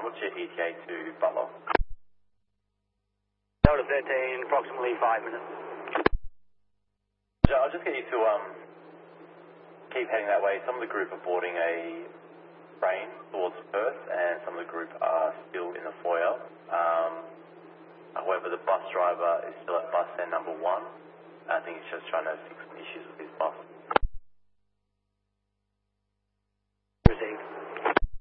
what's your ETA to Butler? Delta 13, approximately 5 minutes. I'll just get you to keep heading that way. Some of the group are boarding a train towards Perth, and some of the group are still in the foyer. However, the bus driver is still at bus stand number 1. I think he's just trying to fix some issues with his bus.